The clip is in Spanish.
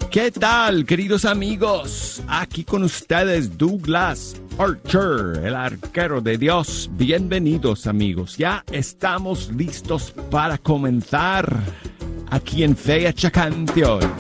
¿Qué tal, queridos amigos? Aquí con ustedes Douglas Archer, el arquero de Dios. Bienvenidos, amigos. Ya estamos listos para comenzar aquí en Fecha Canción.